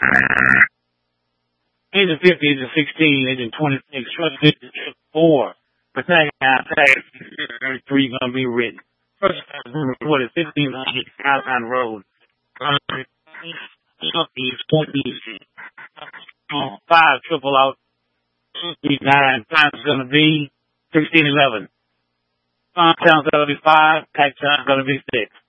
Engine 50 is a 16, engine 26, trust 54. Protect tag 33 gonna be written. First what is 1500 Alpine Road. 5 triple out 9 times gonna be 1611. Pound gonna be 5, tax time gonna be 6.